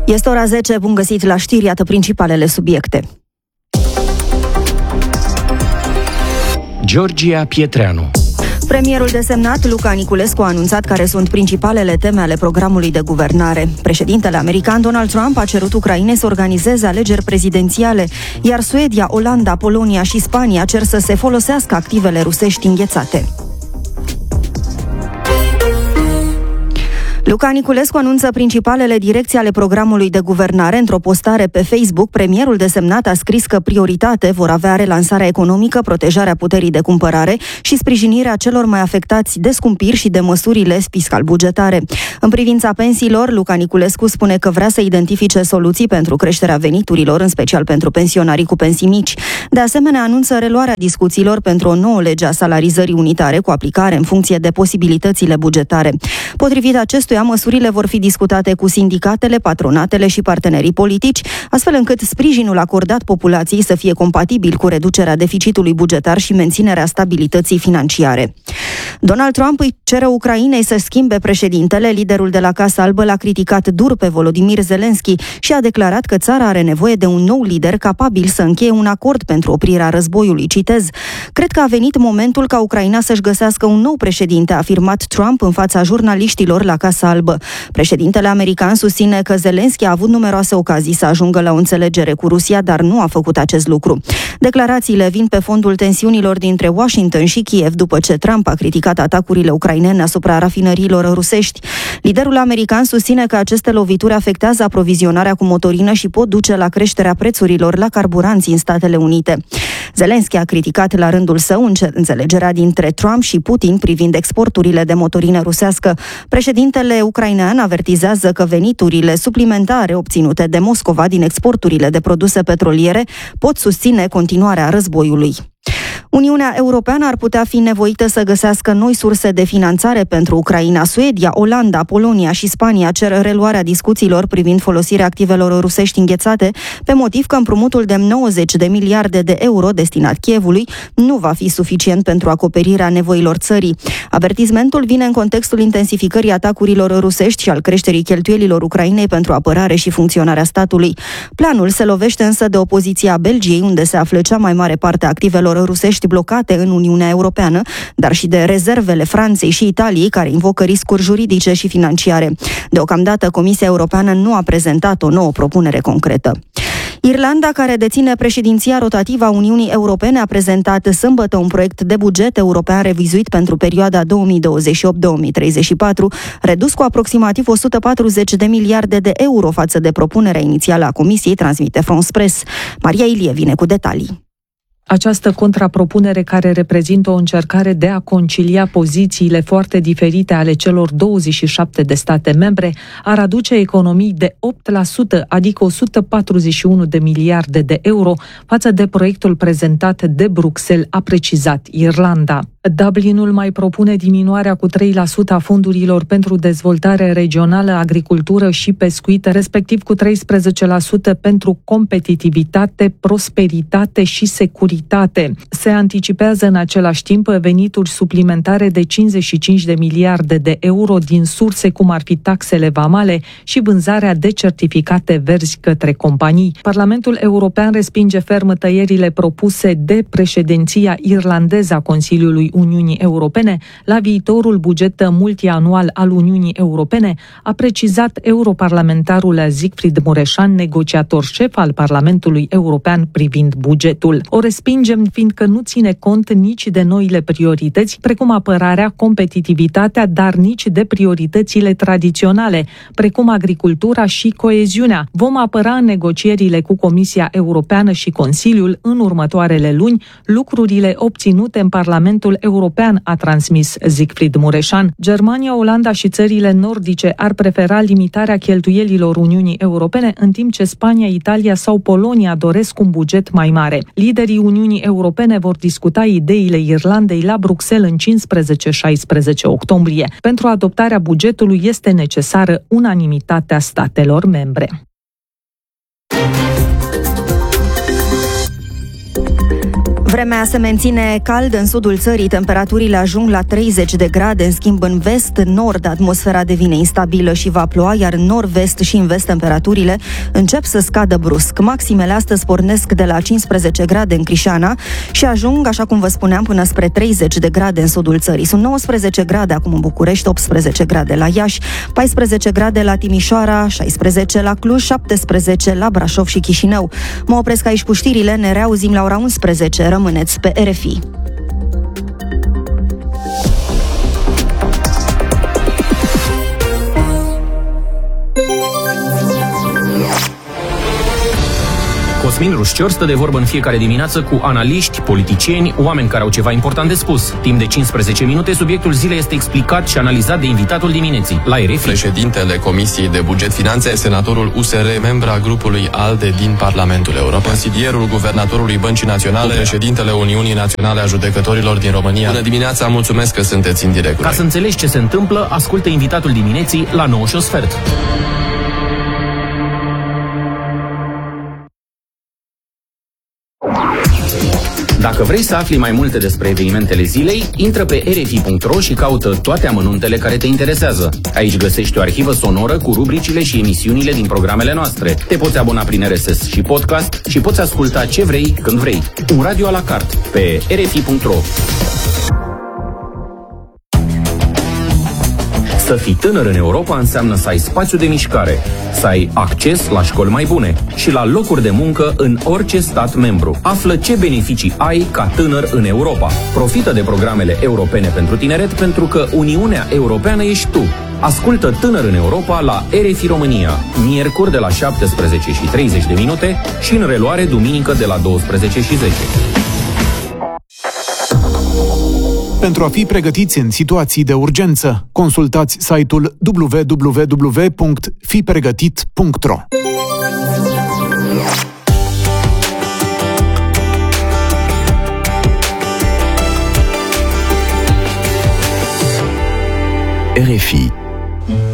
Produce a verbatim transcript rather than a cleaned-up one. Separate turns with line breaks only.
Este ora zece, bun găsit la știri, iată principalele subiecte.
Georgia Pietreanu.
Premierul desemnat, Luca Niculescu, a anunțat care sunt principalele teme ale programului de guvernare. Președintele american Donald Trump a cerut Ucrainei să organizeze alegeri prezidențiale, iar Suedia, Olanda, Polonia și Spania cer să se folosească activele rusești înghețate. Luca Niculescu anunță principalele direcții ale programului de guvernare. Într-o postare pe Facebook, premierul desemnat a scris că prioritate vor avea relansarea economică, protejarea puterii de cumpărare și sprijinirea celor mai afectați de scumpiri și de măsurile fiscal-bugetare. În privința pensiilor, Luca Niculescu spune că vrea să identifice soluții pentru creșterea veniturilor, în special pentru pensionarii cu pensii mici. De asemenea, anunță reluarea discuțiilor pentru o nouă lege a salarizării unitare cu aplicare în funcție de posibilitățile bugetare. Potrivit acestui măsurile vor fi discutate cu sindicatele, patronatele și partenerii politici, astfel încât sprijinul acordat populației să fie compatibil cu reducerea deficitului bugetar și menținerea stabilității financiare. Donald Trump îi cere Ucrainei să schimbe președintele. Liderul de la Casa Albă l-a criticat dur pe Volodymyr Zelensky și a declarat că țara are nevoie de un nou lider capabil să încheie un acord pentru oprirea războiului. Citez: "Cred că a venit momentul ca Ucraina să-și găsească un nou președinte", a afirmat Trump în fața jurnaliștilor la Casa Albă. Președintele american susține că Zelensky a avut numeroase ocazii să ajungă la o înțelegere cu Rusia, dar nu a făcut acest lucru. Declarațiile vin pe fondul tensiunilor dintre Washington și Kiev după ce Trump a criticat atacurile ucrainene asupra rafinăriilor rusești. Liderul american susține că aceste lovituri afectează aprovizionarea cu motorină și pot duce la creșterea prețurilor la carburanți în Statele Unite. Zelensky a criticat la rândul său înțelegerea dintre Trump și Putin privind exporturile de motorină rusească. Președintele ucrainean avertizează că veniturile suplimentare obținute de Moscova din exporturile de produse petroliere pot susține continuarea războiului. Uniunea Europeană ar putea fi nevoită să găsească noi surse de finanțare pentru Ucraina. Suedia, Olanda, Polonia și Spania cer reluarea discuțiilor privind folosirea activelor rusești înghețate, pe motiv că împrumutul de nouăzeci de miliarde de euro destinat Kievului nu va fi suficient pentru acoperirea nevoilor țării. Avertismentul vine în contextul intensificării atacurilor rusești și al creșterii cheltuielilor Ucrainei pentru apărare și funcționarea statului. Planul se lovește însă de opoziția Belgiei, unde se află cea mai mare parte a activelor rusești blocate în Uniunea Europeană, dar și de rezervele Franței și Italiei, care invocă riscuri juridice și financiare. Deocamdată, Comisia Europeană nu a prezentat o nouă propunere concretă. Irlanda, care deține președinția rotativă a Uniunii Europene, a prezentat sâmbătă un proiect de buget european revizuit pentru perioada două mii douăzeci și opt - două mii treizeci și patru, redus cu aproximativ o sută patruzeci de miliarde de euro față de propunerea inițială a Comisiei, transmite France Press. Maria Ilie vine cu detalii.
Această contrapropunere, care reprezintă o încercare de a concilia pozițiile foarte diferite ale celor douăzeci și șapte de state membre, ar aduce economii de opt la sută, adică o sută patruzeci și unu de miliarde de euro, față de proiectul prezentat de Bruxelles, a precizat Irlanda. Dublinul mai propune diminuarea cu trei la sută a fondurilor pentru dezvoltare regională, agricultură și pescuit, respectiv cu treisprezece la sută pentru competitivitate, prosperitate și securitate. Se anticipează în același timp venituri suplimentare de cincizeci și cinci de miliarde de euro din surse cum ar fi taxele vamale și vânzarea de certificate verzi către companii. Parlamentul European respinge ferm tăierile propuse de președinția irlandeză a Consiliului Uniunii Europene la viitorul buget multianual al Uniunii Europene, a precizat europarlamentarul Siegfried Mureșan, negociator șef al Parlamentului European privind bugetul. O respingem fiindcă nu ține cont nici de noile priorități, precum apărarea, competitivitatea, dar nici de prioritățile tradiționale, precum agricultura și coeziunea. Vom apăra în negocierile cu Comisia Europeană și Consiliul în următoarele luni lucrurile obținute în Parlamentul European, a transmis Siegfried Mureșan. Germania, Olanda și țările nordice ar prefera limitarea cheltuielilor Uniunii Europene, în timp ce Spania, Italia sau Polonia doresc un buget mai mare. Liderii Uniunii Europene vor discuta ideile Irlandei la Bruxelles în cincisprezece șaisprezece octombrie. Pentru adoptarea bugetului este necesară unanimitatea statelor membre.
Vremea se menține caldă în sudul țării, temperaturile ajung la treizeci de grade, în schimb în vest-nord atmosfera devine instabilă și va ploua, iar în nord-vest și în vest temperaturile încep să scadă brusc. Maximele astăzi pornesc de la cincisprezece grade în Crișana și ajung, așa cum vă spuneam, până spre treizeci de grade în sudul țării. Sunt nouăsprezece grade acum în București, optsprezece grade la Iași, paisprezece grade la Timișoara, șaisprezece la Cluj, șaptesprezece la Brașov și Chișinău. Mă opresc aici cu știrile, ne reauzim la ora unsprezece. Rămâneți pe R F I.
Cosmin Rușcior stă de vorbă în fiecare dimineață cu analiști, politicieni, oameni care au ceva important de spus. Timp de cincisprezece minute, subiectul zilei este explicat și analizat de invitatul dimineții. La R F I.
Președintele Comisiei de Buget Finanțe, senatorul U S R, membra grupului ALDE din Parlamentul European, consilierul guvernatorului Băncii Naționale, președintele Uniunii Naționale a Judecătorilor din România. Bună dimineața, mulțumesc că sunteți în direct.
Ca să înțelegi ce se întâmplă, ascultă invitatul dimineții la nouă și un sfert. Dacă vrei să afli mai multe despre evenimentele zilei, intră pe r f i punct r o și caută toate amănuntele care te interesează. Aici găsești o arhivă sonoră cu rubricile și emisiunile din programele noastre. Te poți abona prin R S S și podcast și poți asculta ce vrei, când vrei. Un radio a la carte pe r f i punct r o. Să fii tânăr în Europa înseamnă să ai spațiu de mișcare, să ai acces la școli mai bune și la locuri de muncă în orice stat membru. Află ce beneficii ai ca tânăr în Europa. Profită de programele europene pentru tineret, pentru că Uniunea Europeană ești tu. Ascultă Tânăr în Europa la R F I România, miercuri de la șaptesprezece și treizeci de minute și în reluare duminică de la douăsprezece și zece.
Pentru a fi pregătiți în situații de urgență, consultați site-ul w w w punct fi pregătit punct r o.
R F I